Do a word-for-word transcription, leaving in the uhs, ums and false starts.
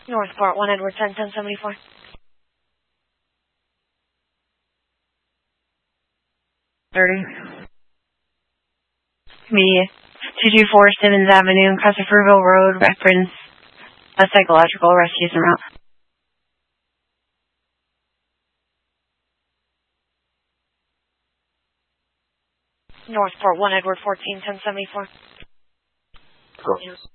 Northport one Edward ten ten seventy-four. thirty. Me. two two four Simmons Avenue, Christopherville Road, reference a psychological rescue route. Northport one Edward fourteen ten seventy-four. Go.